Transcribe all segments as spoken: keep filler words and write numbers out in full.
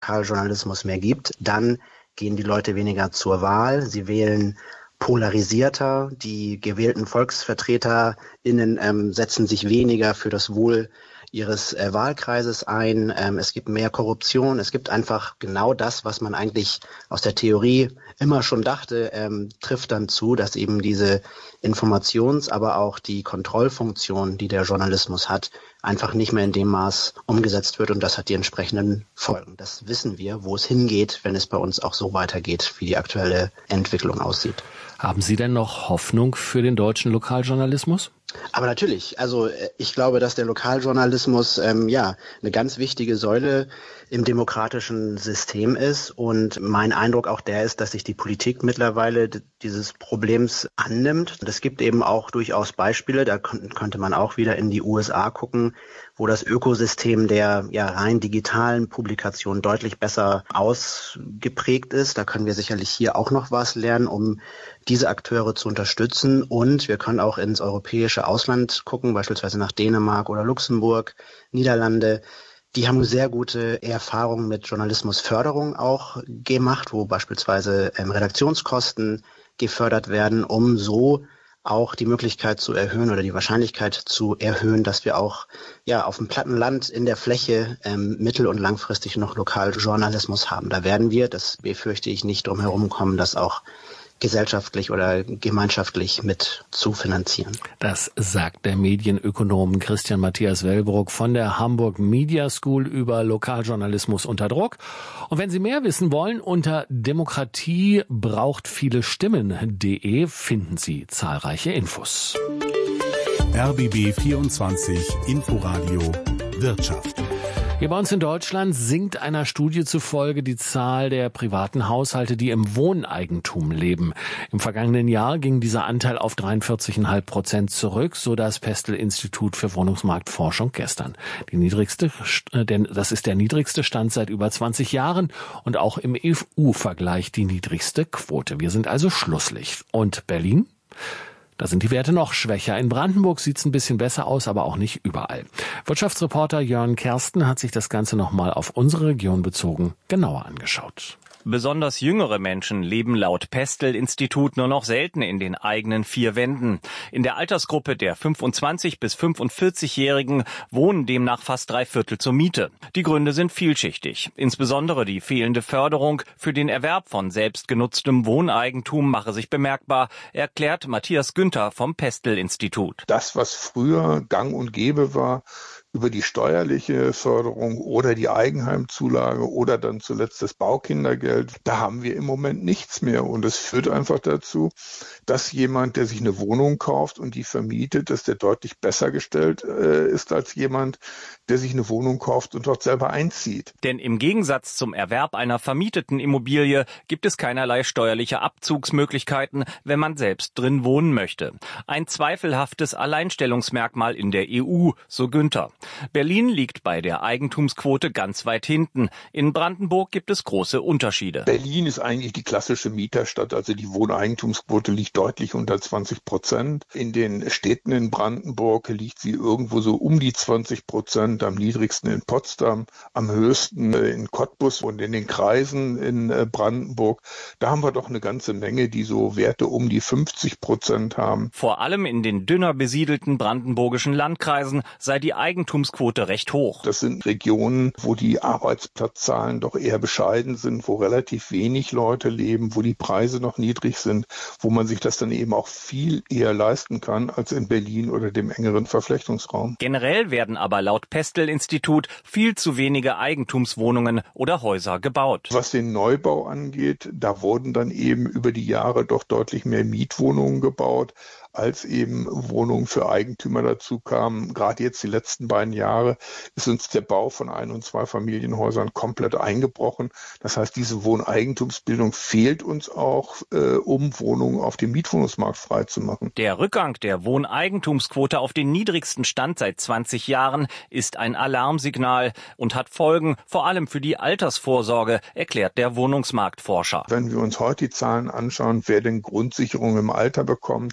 Lokaljournalismus mehr gibt, dann gehen die Leute weniger zur Wahl. Sie wählen polarisierter. Die gewählten VolksvertreterInnen ähm, setzen sich weniger für das Wohl ihres äh, Wahlkreises ein. Ähm, es gibt mehr Korruption. Es gibt einfach genau das, was man eigentlich aus der Theorie immer schon dachte, ähm, trifft dann zu, dass eben diese Informations-, aber auch die Kontrollfunktion, die der Journalismus hat, einfach nicht mehr in dem Maß umgesetzt wird, und das hat die entsprechenden Folgen. Das wissen wir, wo es hingeht, wenn es bei uns auch so weitergeht, wie die aktuelle Entwicklung aussieht. Haben Sie denn noch Hoffnung für den deutschen Lokaljournalismus? Aber natürlich, also ich glaube, dass der Lokaljournalismus ähm, ja eine ganz wichtige Säule im demokratischen System ist, und mein Eindruck auch der ist, dass sich die Politik mittlerweile d- dieses Problems annimmt. Und es gibt eben auch durchaus Beispiele, da kon- könnte man auch wieder in die U S A gucken, wo das Ökosystem der ja rein digitalen Publikation deutlich besser ausgeprägt ist. Da können wir sicherlich hier auch noch was lernen, um diese Akteure zu unterstützen, und wir können auch ins europäische Ausland gucken, beispielsweise nach Dänemark oder Luxemburg, Niederlande. Die haben sehr gute Erfahrungen mit Journalismusförderung auch gemacht, wo beispielsweise ähm, Redaktionskosten gefördert werden, um so auch die Möglichkeit zu erhöhen oder die Wahrscheinlichkeit zu erhöhen, dass wir auch ja auf dem platten Land in der Fläche ähm, mittel- und langfristig noch Lokaljournalismus haben. Da werden wir, das befürchte ich, nicht drum herum kommen, das auch gesellschaftlich oder gemeinschaftlich mit zu finanzieren. Das sagt der Medienökonom Christian Matthias Wellbrock von der Hamburg Media School über Lokaljournalismus unter Druck. Und wenn Sie mehr wissen wollen, unter demokratie braucht viele Stimmen punkt de finden Sie zahlreiche Infos. R B B vierundzwanzig Inforadio Wirtschaft. Hier bei uns in Deutschland sinkt einer Studie zufolge die Zahl der privaten Haushalte, die im Wohneigentum leben. Im vergangenen Jahr ging dieser Anteil auf dreiundvierzig Komma fünf Prozent zurück, so das Pestel-Institut für Wohnungsmarktforschung gestern. Die niedrigste, denn das ist der niedrigste Stand seit über zwanzig Jahren und auch im E U-Vergleich die niedrigste Quote. Wir sind also Schlusslicht. Und Berlin? Da sind die Werte noch schwächer. In Brandenburg sieht es ein bisschen besser aus, aber auch nicht überall. Wirtschaftsreporter Jörn Kersten hat sich das Ganze nochmal auf unsere Region bezogen genauer angeschaut. Besonders jüngere Menschen leben laut Pestel-Institut nur noch selten in den eigenen vier Wänden. In der Altersgruppe der fünfundzwanzig- bis fünfundvierzig-Jährigen wohnen demnach fast drei Viertel zur Miete. Die Gründe sind vielschichtig. Insbesondere die fehlende Förderung für den Erwerb von selbstgenutztem Wohneigentum mache sich bemerkbar, erklärt Matthias Günther vom Pestel-Institut. Das, was früher gang und gäbe war, über die steuerliche Förderung oder die Eigenheimzulage oder dann zuletzt das Baukindergeld, da haben wir im Moment nichts mehr. Und es führt einfach dazu, dass jemand, der sich eine Wohnung kauft und die vermietet, dass der deutlich besser gestellt äh, ist als jemand, der sich eine Wohnung kauft und dort selber einzieht. Denn im Gegensatz zum Erwerb einer vermieteten Immobilie gibt es keinerlei steuerliche Abzugsmöglichkeiten, wenn man selbst drin wohnen möchte. Ein zweifelhaftes Alleinstellungsmerkmal in der E U, so Günther. Berlin liegt bei der Eigentumsquote ganz weit hinten. In Brandenburg gibt es große Unterschiede. Berlin ist eigentlich die klassische Mieterstadt, also die Wohneigentumsquote liegt deutlich unter zwanzig Prozent. In den Städten in Brandenburg liegt sie irgendwo so um die zwanzig Prozent, am niedrigsten in Potsdam, am höchsten in Cottbus und in den Kreisen in Brandenburg. Da haben wir doch eine ganze Menge, die so Werte um die fünfzig Prozent haben. Vor allem in den dünner besiedelten brandenburgischen Landkreisen sei die Eigentumsquote recht hoch. Das sind Regionen, wo die Arbeitsplatzzahlen doch eher bescheiden sind, wo relativ wenig Leute leben, wo die Preise noch niedrig sind, wo man sich das dann eben auch viel eher leisten kann als in Berlin oder dem engeren Verflechtungsraum. Generell werden aber laut Pestel-Institut viel zu wenige Eigentumswohnungen oder Häuser gebaut. Was den Neubau angeht, da wurden dann eben über die Jahre doch deutlich mehr Mietwohnungen gebaut, als eben Wohnungen für Eigentümer dazu kamen. Gerade jetzt die letzten beiden Jahre ist uns der Bau von Ein- und Zweifamilienhäusern komplett eingebrochen. Das heißt, diese Wohneigentumsbildung fehlt uns auch, äh, um Wohnungen auf dem Mietwohnungsmarkt freizumachen. Der Rückgang der Wohneigentumsquote auf den niedrigsten Stand seit zwanzig Jahren ist ein Alarmsignal und hat Folgen, vor allem für die Altersvorsorge, erklärt der Wohnungsmarktforscher. Wenn wir uns heute die Zahlen anschauen, wer denn Grundsicherung im Alter bekommt, es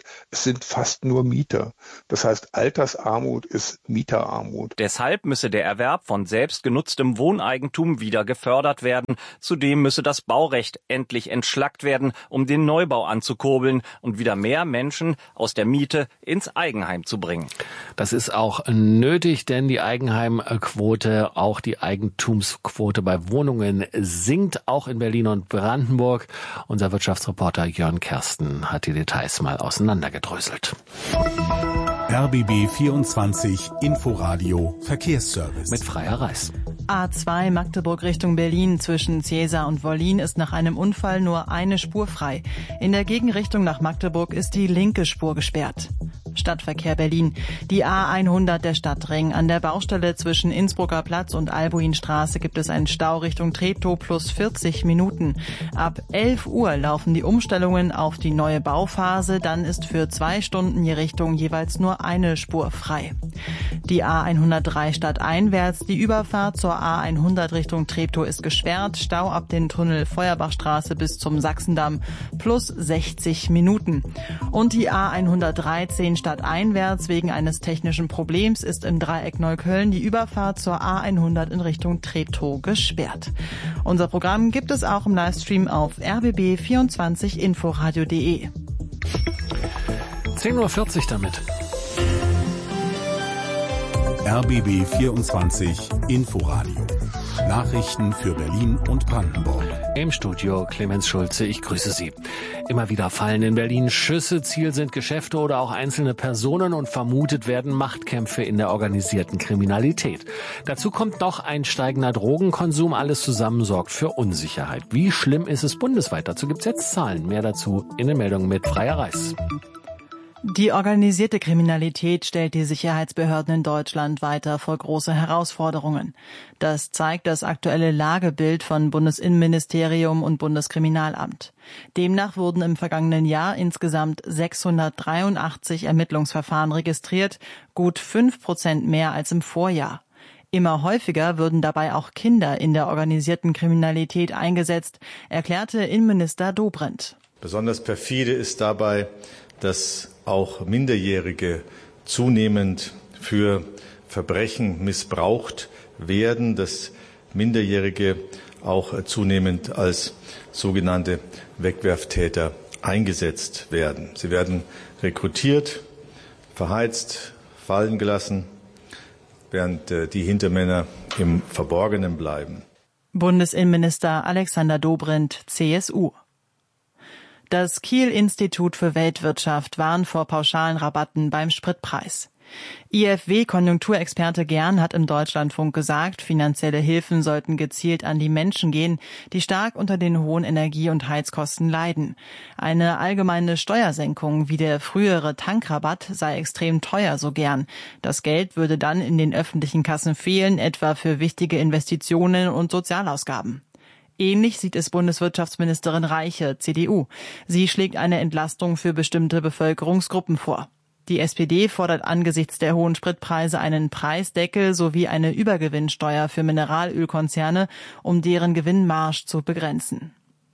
sind fast nur Mieter. Das heißt, Altersarmut ist Mieterarmut. Deshalb müsse der Erwerb von selbstgenutztem Wohneigentum wieder gefördert werden. Zudem müsse das Baurecht endlich entschlackt werden, um den Neubau anzukurbeln und wieder mehr Menschen aus der Miete ins Eigenheim zu bringen. Das ist auch nötig, denn die Eigenheimquote, auch die Eigentumsquote bei Wohnungen sinkt, auch in Berlin und Brandenburg. Unser Wirtschaftsreporter Jörn Kersten hat die Details mal auseinandergedröselt. R B B vierundzwanzig Inforadio Verkehrsservice Mit Freier Reis. A zwei Magdeburg Richtung Berlin zwischen Cäsar und Wollin ist nach einem Unfall nur eine Spur frei. In der Gegenrichtung nach Magdeburg ist die linke Spur gesperrt. Stadtverkehr Berlin. Die A hundert der Stadtring. An der Baustelle zwischen Innsbrucker Platz und Albuinstraße gibt es einen Stau Richtung Treptow plus vierzig Minuten. Ab elf Uhr laufen die Umstellungen auf die neue Bauphase. Dann ist für zwei Stunden je Richtung jeweils nur eine Spur frei. Die A hundertdrei stadteinwärts. Die Überfahrt zur A hundert Richtung Treptow ist gesperrt. Stau ab den Tunnel Feuerbachstraße bis zum Sachsendamm plus sechzig Minuten. Und die A hundertdreizehn stadteinwärts wegen eines technischen Problems ist im Dreieck Neukölln die Überfahrt zur A hundert in Richtung Treptow gesperrt. Unser Programm gibt es auch im Livestream auf r b b vierundzwanzig inforadio punkt de. zehn Uhr vierzig damit. R B B vierundzwanzig Inforadio. Nachrichten für Berlin und Brandenburg. Im Studio Clemens Schulze, ich grüße Sie. Immer wieder fallen in Berlin Schüsse, Ziel sind Geschäfte oder auch einzelne Personen und vermutet werden Machtkämpfe in der organisierten Kriminalität. Dazu kommt noch ein steigender Drogenkonsum, alles zusammen sorgt für Unsicherheit. Wie schlimm ist es bundesweit? Dazu gibt's jetzt Zahlen. Mehr dazu in den Meldungen mit Freier Reis. Die organisierte Kriminalität stellt die Sicherheitsbehörden in Deutschland weiter vor große Herausforderungen. Das zeigt das aktuelle Lagebild von Bundesinnenministerium und Bundeskriminalamt. Demnach wurden im vergangenen Jahr insgesamt sechshundertdreiundachtzig Ermittlungsverfahren registriert, gut fünf Prozent mehr als im Vorjahr. Immer häufiger würden dabei auch Kinder in der organisierten Kriminalität eingesetzt, erklärte Innenminister Dobrindt. Besonders perfide ist dabei, dass auch Minderjährige zunehmend für Verbrechen missbraucht werden, dass Minderjährige auch zunehmend als sogenannte Wegwerftäter eingesetzt werden. Sie werden rekrutiert, verheizt, fallen gelassen, während die Hintermänner im Verborgenen bleiben. Bundesinnenminister Alexander Dobrindt, C S U. Das Kiel-Institut für Weltwirtschaft warnt vor pauschalen Rabatten beim Spritpreis. I F W-Konjunkturexperte Gern hat im Deutschlandfunk gesagt, finanzielle Hilfen sollten gezielt an die Menschen gehen, die stark unter den hohen Energie- und Heizkosten leiden. Eine allgemeine Steuersenkung wie der frühere Tankrabatt sei extrem teuer, so Gern. Das Geld würde dann in den öffentlichen Kassen fehlen, etwa für wichtige Investitionen und Sozialausgaben. Ähnlich sieht es Bundeswirtschaftsministerin Reiche, C D U. Sie schlägt eine Entlastung für bestimmte Bevölkerungsgruppen vor. Die S P D fordert angesichts der hohen Spritpreise einen Preisdeckel sowie eine Übergewinnsteuer für Mineralölkonzerne, um deren Gewinnmarge zu begrenzen.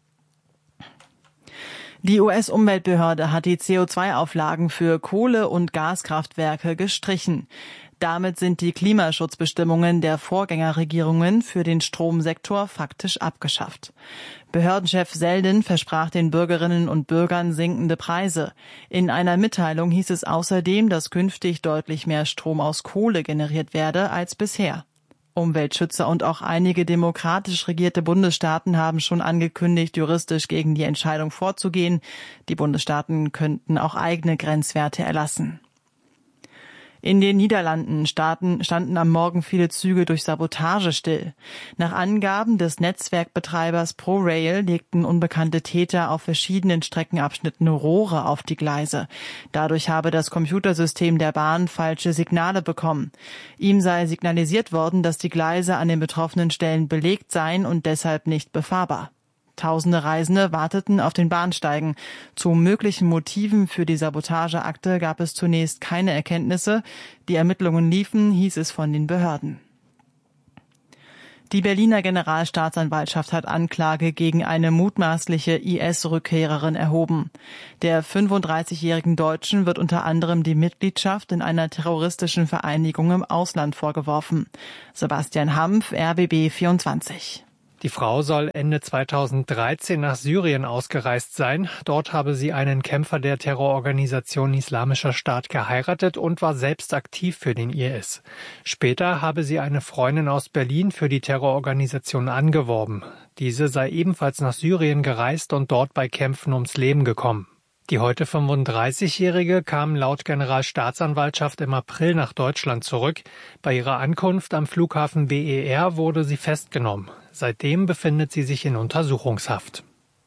Die U S-Umweltbehörde hat die C O zwei Auflagen für Kohle- und Gaskraftwerke gestrichen. Damit sind die Klimaschutzbestimmungen der Vorgängerregierungen für den Stromsektor faktisch abgeschafft. Behördenchef Selden versprach den Bürgerinnen und Bürgern sinkende Preise. In einer Mitteilung hieß es außerdem, dass künftig deutlich mehr Strom aus Kohle generiert werde als bisher. Umweltschützer und auch einige demokratisch regierte Bundesstaaten haben schon angekündigt, juristisch gegen die Entscheidung vorzugehen. Die Bundesstaaten könnten auch eigene Grenzwerte erlassen. In den Niederlanden standen, standen am Morgen viele Züge durch Sabotage still. Nach Angaben des Netzwerkbetreibers ProRail legten unbekannte Täter auf verschiedenen Streckenabschnitten Rohre auf die Gleise. Dadurch habe das Computersystem der Bahn falsche Signale bekommen. Ihm sei signalisiert worden, dass die Gleise an den betroffenen Stellen belegt seien und deshalb nicht befahrbar. Tausende Reisende warteten auf den Bahnsteigen. Zu möglichen Motiven für die Sabotageakte gab es zunächst keine Erkenntnisse. Die Ermittlungen liefen, hieß es von den Behörden. Die Berliner Generalstaatsanwaltschaft hat Anklage gegen eine mutmaßliche I S-Rückkehrerin erhoben. Der fünfunddreißigjährigen Deutschen wird unter anderem die Mitgliedschaft in einer terroristischen Vereinigung im Ausland vorgeworfen. Sebastian Hampf, R B B vierundzwanzig. Die Frau soll Ende zweitausenddreizehn nach Syrien ausgereist sein. Dort habe sie einen Kämpfer der Terrororganisation Islamischer Staat geheiratet und war selbst aktiv für den I S. Später habe sie eine Freundin aus Berlin für die Terrororganisation angeworben. Diese sei ebenfalls nach Syrien gereist und dort bei Kämpfen ums Leben gekommen. Die heute fünfunddreißigjährige kam laut Generalstaatsanwaltschaft im April nach Deutschland zurück. Bei ihrer Ankunft am Flughafen B E R wurde sie festgenommen. Seitdem befindet sie sich in Untersuchungshaft.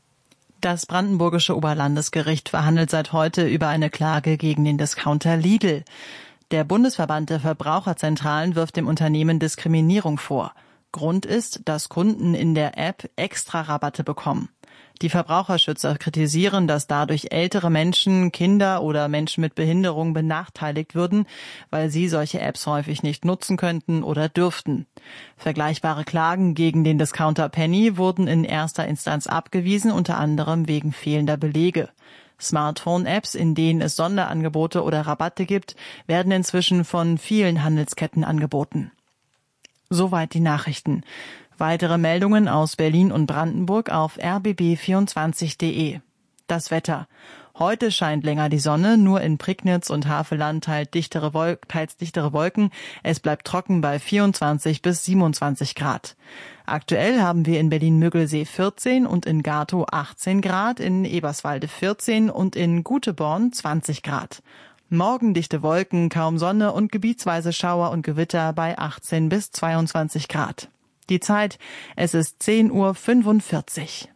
Das brandenburgische Oberlandesgericht verhandelt seit heute über eine Klage gegen den Discounter Lidl. Der Bundesverband der Verbraucherzentralen wirft dem Unternehmen Diskriminierung vor. Grund ist, dass Kunden in der App extra Rabatte bekommen. Die Verbraucherschützer kritisieren, dass dadurch ältere Menschen, Kinder oder Menschen mit Behinderung benachteiligt würden, weil sie solche Apps häufig nicht nutzen könnten oder dürften. Vergleichbare Klagen gegen den Discounter Penny wurden in erster Instanz abgewiesen, unter anderem wegen fehlender Belege. Smartphone-Apps, in denen es Sonderangebote oder Rabatte gibt, werden inzwischen von vielen Handelsketten angeboten. Soweit die Nachrichten. Weitere Meldungen aus Berlin und Brandenburg auf r b b vierundzwanzig punkt de. Das Wetter. Heute scheint länger die Sonne, nur in Prignitz und Havelland teils dichtere, Wolk, teils dichtere Wolken. Es bleibt trocken bei vierundzwanzig bis siebenundzwanzig Grad. Aktuell haben wir in Berlin-Müggelsee vierzehn und in Gatow achtzehn Grad, in Eberswalde vierzehn und in Guteborn zwanzig Grad. Morgen dichte Wolken, kaum Sonne und gebietsweise Schauer und Gewitter bei achtzehn bis zweiundzwanzig Grad. Die Zeit, es ist zehn Uhr fünfundvierzig.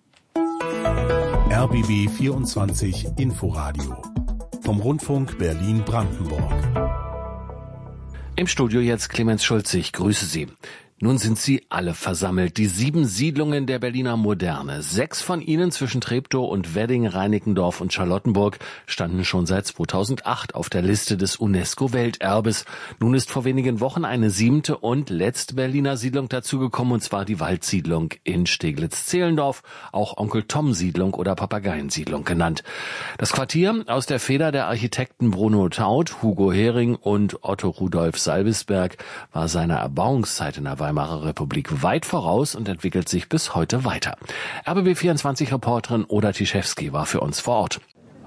R B B vierundzwanzig Inforadio vom Rundfunk Berlin-Brandenburg. Im Studio jetzt Clemens Schulze, ich grüße Sie. Nun sind sie alle versammelt, die sieben Siedlungen der Berliner Moderne. Sechs von ihnen zwischen Treptow und Wedding, Reinickendorf und Charlottenburg standen schon seit zweitausendacht auf der Liste des UNESCO-Welterbes. Nun ist vor wenigen Wochen eine siebte und letzte Berliner Siedlung dazugekommen, und zwar die Waldsiedlung in Steglitz-Zehlendorf, auch Onkel-Tom-Siedlung oder Papageiensiedlung genannt. Das Quartier aus der Feder der Architekten Bruno Taut, Hugo Hering und Otto Rudolf Salbisberg war seiner Erbauungszeit in der Weimarer Republik weit voraus und entwickelt sich bis heute weiter. R B B vierundzwanzig-Reporterin Oda Tischewski war für uns vor Ort.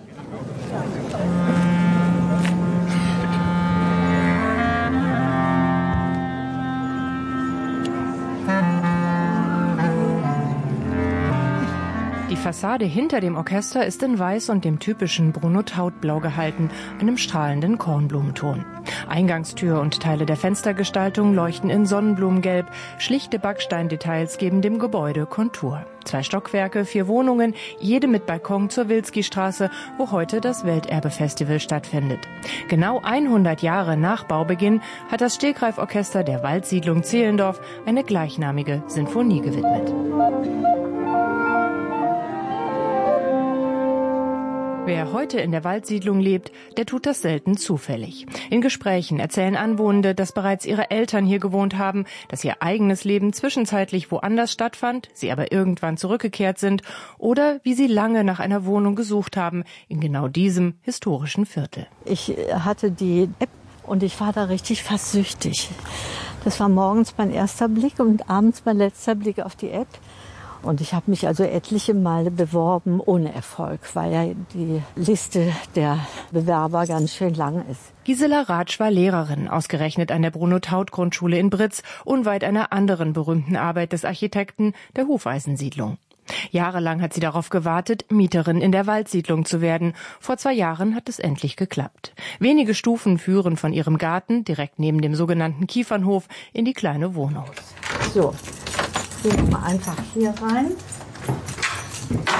Die Fassade hinter dem Orchester ist in Weiß und dem typischen Bruno-Taut-Blau gehalten, einem strahlenden Kornblumenton. Eingangstür und Teile der Fenstergestaltung leuchten in Sonnenblumengelb. Schlichte Backsteindetails geben dem Gebäude Kontur. Zwei Stockwerke, vier Wohnungen, jede mit Balkon zur Wilski-Straße, wo heute das Welterbe-Festival stattfindet. Genau hundert Jahre nach Baubeginn hat das Stegreiforchester der Waldsiedlung Zehlendorf eine gleichnamige Sinfonie gewidmet. Wer heute in der Waldsiedlung lebt, der tut das selten zufällig. In Gesprächen erzählen Anwohnende, dass bereits ihre Eltern hier gewohnt haben, dass ihr eigenes Leben zwischenzeitlich woanders stattfand, sie aber irgendwann zurückgekehrt sind, oder wie sie lange nach einer Wohnung gesucht haben in genau diesem historischen Viertel. Ich hatte die App und ich war da richtig fast süchtig. Das war morgens mein erster Blick und abends mein letzter Blick auf die App. Und ich habe mich also etliche Male beworben ohne Erfolg, weil ja die Liste der Bewerber ganz schön lang ist. Gisela Ratsch war Lehrerin, ausgerechnet an der Bruno-Taut-Grundschule in Britz, unweit einer anderen berühmten Arbeit des Architekten, der Hufeisensiedlung. Jahrelang hat sie darauf gewartet, Mieterin in der Waldsiedlung zu werden. Vor zwei Jahren hat es endlich geklappt. Wenige Stufen führen von ihrem Garten, direkt neben dem sogenannten Kiefernhof, in die kleine Wohnung. So. Gehen wir einfach hier rein.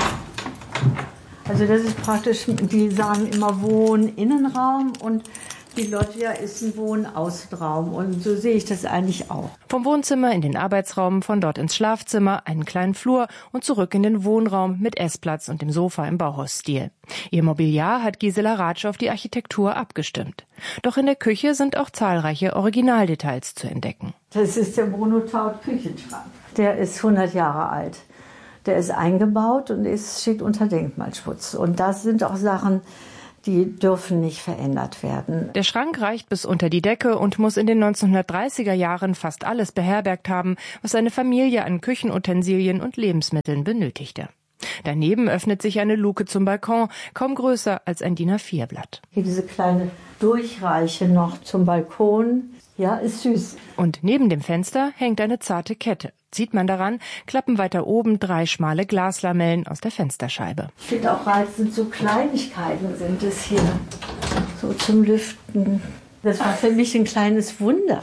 Also das ist praktisch, die sagen immer Wohn-Innenraum und Die Loggia ist ein Wohnaußenraum und so sehe ich das eigentlich auch. Vom Wohnzimmer in den Arbeitsraum, von dort ins Schlafzimmer, einen kleinen Flur und zurück in den Wohnraum mit Essplatz und dem Sofa im Bauhausstil. Ihr Mobiliar hat Gisela Ratsch auf die Architektur abgestimmt. Doch in der Küche sind auch zahlreiche Originaldetails zu entdecken. Das ist der Bruno Taut Küchenschrank. Der ist hundert Jahre alt. Der ist eingebaut und ist, steht unter Denkmalschutz. Und das sind auch Sachen, die dürfen nicht verändert werden. Der Schrank reicht bis unter die Decke und muss in den neunzehnhundertdreißiger Jahren fast alles beherbergt haben, was eine Familie an Küchenutensilien und Lebensmitteln benötigte. Daneben öffnet sich eine Luke zum Balkon, kaum größer als ein D I N A vier Blatt. Hier diese kleine Durchreiche noch zum Balkon. Ja, ist süß. Und neben dem Fenster hängt eine zarte Kette. Zieht man daran, klappen weiter oben drei schmale Glaslamellen aus der Fensterscheibe. Ich finde auch reizend, so Kleinigkeiten sind es hier, so zum Lüften. Das war für mich ein kleines Wunder.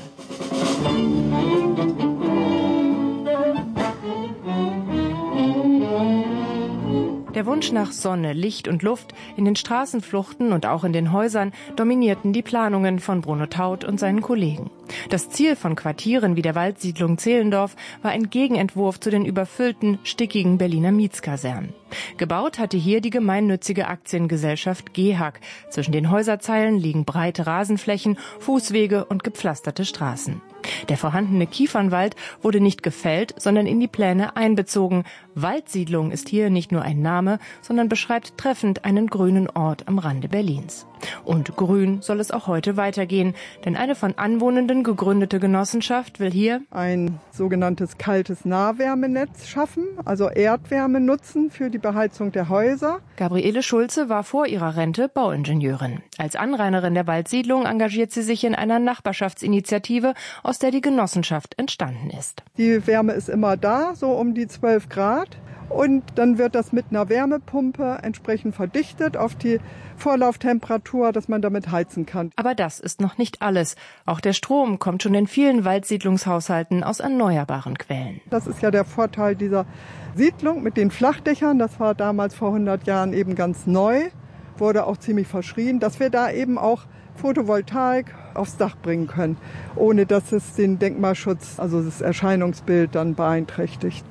Der Wunsch nach Sonne, Licht und Luft in den Straßenfluchten und auch in den Häusern dominierten die Planungen von Bruno Taut und seinen Kollegen. Das Ziel von Quartieren wie der Waldsiedlung Zehlendorf war ein Gegenentwurf zu den überfüllten, stickigen Berliner Mietskasernen. Gebaut hatte hier die gemeinnützige Aktiengesellschaft G E H A K. Zwischen den Häuserzeilen liegen breite Rasenflächen, Fußwege und gepflasterte Straßen. Der vorhandene Kiefernwald wurde nicht gefällt, sondern in die Pläne einbezogen. Waldsiedlung ist hier nicht nur ein Name, sondern beschreibt treffend einen grünen Ort am Rande Berlins. Und grün soll es auch heute weitergehen, denn eine von Anwohnenden gegründete Genossenschaft will hier ein sogenanntes kaltes Nahwärmenetz schaffen, also Erdwärme nutzen für die Beheizung der Häuser. Gabriele Schulze war vor ihrer Rente Bauingenieurin. Als Anrainerin der Waldsiedlung engagiert sie sich in einer Nachbarschaftsinitiative, aus der die Genossenschaft entstanden ist. Die Wärme ist immer da, so um die zwölf Grad. Und dann wird das mit einer Wärmepumpe entsprechend verdichtet auf die Vorlauftemperatur, dass man damit heizen kann. Aber das ist noch nicht alles. Auch der Strom kommt schon in vielen Waldsiedlungshaushalten aus erneuerbaren Quellen. Das ist ja der Vorteil dieser Siedlung mit den Flachdächern. Das war damals vor hundert Jahren eben ganz neu, wurde auch ziemlich verschrien, dass wir da eben auch Photovoltaik aufs Dach bringen können, ohne dass es den Denkmalschutz, also das Erscheinungsbild dann beeinträchtigt.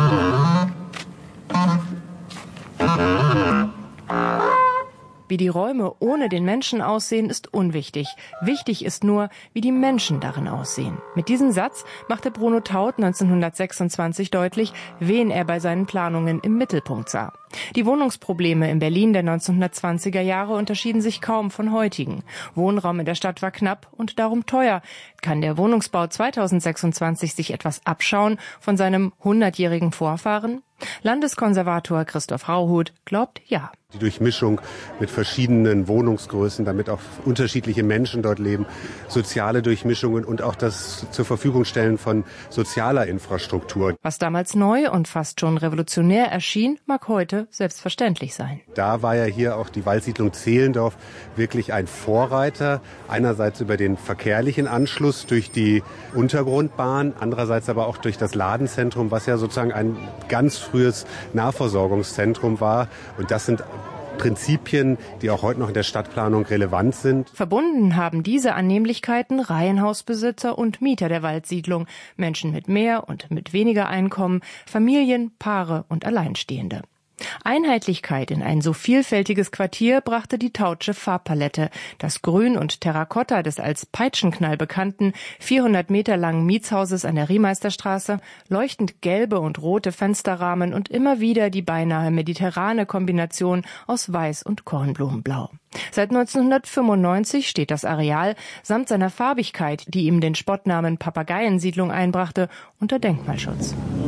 Wie die Räume ohne den Menschen aussehen, ist unwichtig. Wichtig ist nur, wie die Menschen darin aussehen. Mit diesem Satz machte Bruno Taut neunzehnhundertsechsundzwanzig deutlich, wen er bei seinen Planungen im Mittelpunkt sah. Die Wohnungsprobleme in Berlin der neunzehnhundertzwanziger Jahre unterschieden sich kaum von heutigen. Wohnraum in der Stadt war knapp und darum teuer. Kann der Wohnungsbau zweitausendsechsundzwanzig sich etwas abschauen von seinem hundertjährigen Vorfahren? Landeskonservator Christoph Rauhut glaubt ja. Die Durchmischung mit verschiedenen Wohnungsgrößen, damit auch unterschiedliche Menschen dort leben, soziale Durchmischungen und auch das zur Verfügung stellen von sozialer Infrastruktur. Was damals neu und fast schon revolutionär erschien, mag heute selbstverständlich sein. Da war ja hier auch die Waldsiedlung Zehlendorf wirklich ein Vorreiter. Einerseits über den verkehrlichen Anschluss durch die Untergrundbahn, andererseits aber auch durch das Ladenzentrum, was ja sozusagen ein ganz frühes Nahversorgungszentrum war. Und das sind Prinzipien, die auch heute noch in der Stadtplanung relevant sind. Verbunden haben diese Annehmlichkeiten Reihenhausbesitzer und Mieter der Waldsiedlung, Menschen mit mehr und mit weniger Einkommen, Familien, Paare und Alleinstehende. Einheitlichkeit in ein so vielfältiges Quartier brachte die Tautsche Farbpalette. Das Grün und Terrakotta des als Peitschenknall bekannten vierhundert Meter langen Mietshauses an der Riemeisterstraße, leuchtend gelbe und rote Fensterrahmen und immer wieder die beinahe mediterrane Kombination aus Weiß und Kornblumenblau. Seit neunzehnhundertfünfundneunzig steht das Areal samt seiner Farbigkeit, die ihm den Spottnamen Papageiensiedlung einbrachte, unter Denkmalschutz.